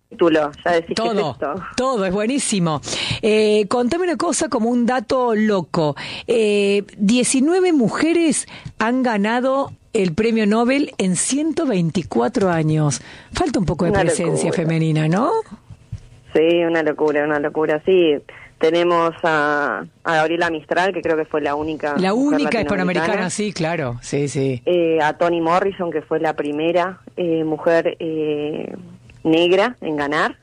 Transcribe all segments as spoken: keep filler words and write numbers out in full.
título, ya decís todo, que es esto. Todo, es buenísimo. Eh, contame una cosa como un dato loco. Eh, diecinueve mujeres han ganado el premio Nobel en ciento veinticuatro años. Falta un poco de Una presencia locura. femenina, ¿no? Sí, una locura, una locura, sí. Tenemos a, a Gabriela Mistral, que creo que fue la única La mujer única latinoamericana. hispanoamericana, sí, claro, sí, sí. Eh, a Toni Morrison, que fue la primera eh, mujer eh, negra en ganar.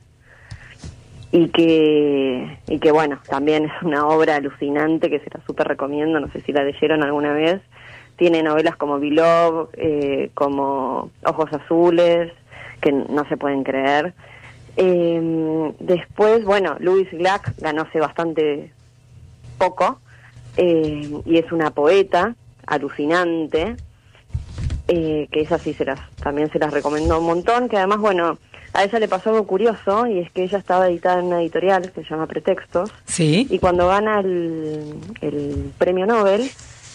Y que, y que bueno, también es una obra alucinante que se la súper recomiendo, no sé si la leyeron alguna vez. Tiene novelas como Beloved, eh, como Ojos Azules, que no se pueden creer. Eh, después, bueno, Louise Glück ganó hace bastante poco, eh, y es una poeta alucinante, eh, que esa sí se las, también se las recomiendo un montón, que además, bueno, a ella le pasó algo curioso, y es que ella estaba editada en una editorial que se llama Pretextos, Sí. y cuando gana el, el premio Nobel,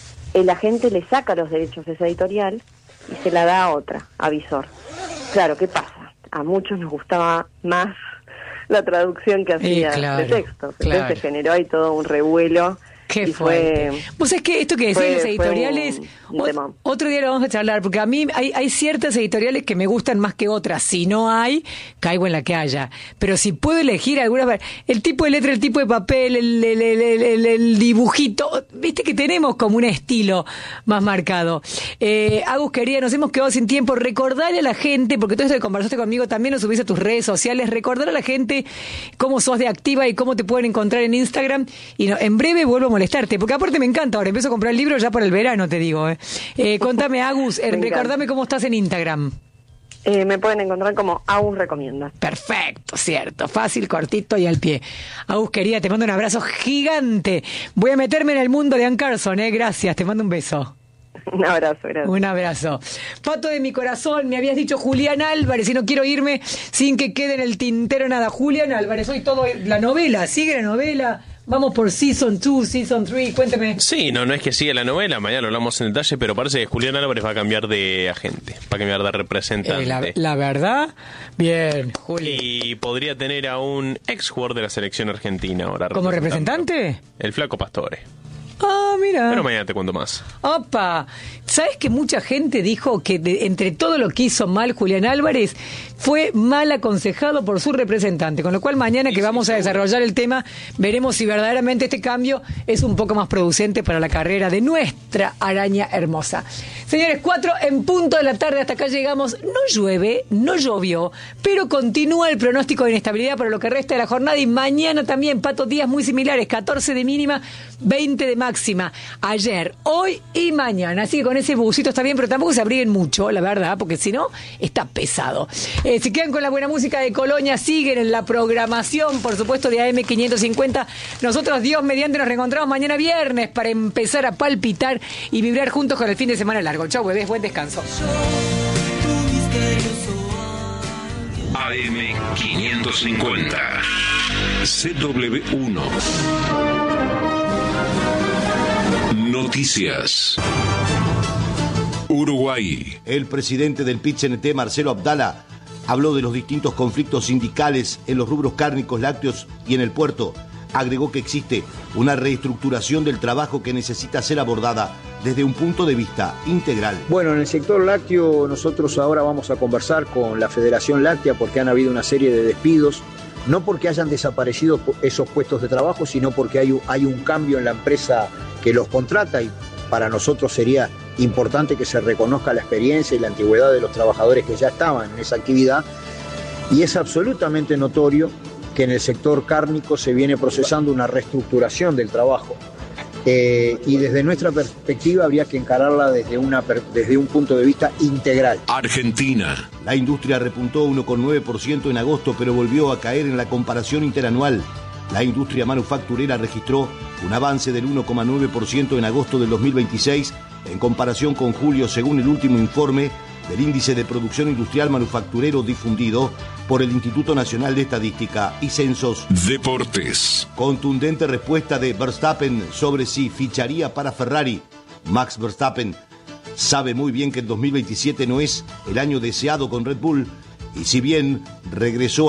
el agente le saca los derechos de esa editorial y se la da a otra, a Visor. Claro, ¿qué pasa? A muchos nos gustaba más la traducción que hacía Eh, claro, Pretextos. Entonces claro. se generó ahí todo un revuelo. Qué y fuerte. fue... Vos sabés que esto que decís fue- de las fue editoriales, un- un ot- temón. otro día lo vamos a charlar, porque a mí hay, hay ciertas editoriales que me gustan más que otras. Si no hay, caigo en la que haya. Pero si puedo elegir alguna, el tipo de letra, el tipo de papel, el, el, el, el, el- el dibujito, viste que tenemos como un estilo más marcado. Eh, Agus, querida, nos hemos quedado sin tiempo. Recordarle a la gente, porque todo esto que conversaste conmigo también lo subís a tus redes sociales, recordar a la gente cómo sos de activa y cómo te pueden encontrar en Instagram. Y no, en breve vuelvo a molestarte, porque aparte me encanta ahora, empiezo a comprar libros ya para el verano, te digo. Eh. Eh, contame, Agus, eh, Me recordame cómo estás en Instagram. Eh, me pueden encontrar como Agus Recomienda. Perfecto, cierto, fácil, cortito y al pie. Agus, querida, te mando un abrazo gigante. Voy a meterme en el mundo de Ann Carson, eh, gracias, te mando un beso. Un abrazo, gracias. Un abrazo. Pato de mi corazón, me habías dicho Julián Álvarez y no quiero irme sin que quede en el tintero nada. Julián Álvarez, hoy todo la novela, sigue la novela. Vamos por Season dos, Season tres, cuénteme. Sí, no, no es que siga la novela, mañana lo hablamos en detalle, pero parece que Julián Álvarez va a cambiar de agente, va a cambiar de representante. Eh, la, la verdad, bien, Juli. Y podría tener a un ex jugador de la selección argentina ahora. ¿Como representando. representante? El Flaco Pastore. Ah, mira. Pero mañana te cuento más. Opa, ¿sabes que mucha gente dijo que de, entre todo lo que hizo mal Julián Álvarez fue mal aconsejado por su representante? Con lo cual mañana que Sí, vamos sí, a seguro. desarrollar el tema, veremos si verdaderamente este cambio es un poco más producente para la carrera de nuestra araña hermosa. Señores, cuatro en punto de la tarde, hasta acá llegamos. No llueve, no llovió, pero continúa el pronóstico de inestabilidad para lo que resta de la jornada, y mañana también, Pato, días muy similares, catorce de mínima, veinte de máxima. Ayer, hoy y mañana. Así que con ese busito está bien, pero tampoco se abriguen mucho, la verdad, porque si no, está pesado. Eh, se quedan con la buena música de Colonia, siguen en la programación, por supuesto, de A M quinientos cincuenta. Nosotros, Dios mediante, nos reencontramos mañana viernes para empezar a palpitar y vibrar juntos con el fin de semana largo. Chau, bebés, buen descanso. A M quinientos cincuenta C W uno Noticias. Uruguay. El presidente del P I T C N T, Marcelo Abdala, habló de los distintos conflictos sindicales en los rubros cárnicos, lácteos y en el puerto. Agregó que existe una reestructuración del trabajo que necesita ser abordada desde un punto de vista integral. Bueno, en el sector lácteo nosotros ahora vamos a conversar con la Federación Láctea porque han habido una serie de despidos, no porque hayan desaparecido esos puestos de trabajo, sino porque hay un, hay un cambio en la empresa que los contrata, y para nosotros sería importante que se reconozca la experiencia y la antigüedad de los trabajadores que ya estaban en esa actividad, y es absolutamente notorio que en el sector cárnico se viene procesando una reestructuración del trabajo. Eh, y desde nuestra perspectiva habría que encararla desde, una, desde un punto de vista integral. Argentina. La industria repuntó uno coma nueve por ciento en agosto, pero volvió a caer en la comparación interanual. La industria manufacturera registró un avance del uno coma nueve por ciento en agosto del dos mil veintiséis en comparación con julio, según el último informe del Índice de Producción Industrial Manufacturero difundido por el Instituto Nacional de Estadística y Censos. Deportes. Contundente respuesta de Verstappen sobre si ficharía para Ferrari. Max Verstappen sabe muy bien que el dos mil veintisiete no es el año deseado con Red Bull, y si bien regresó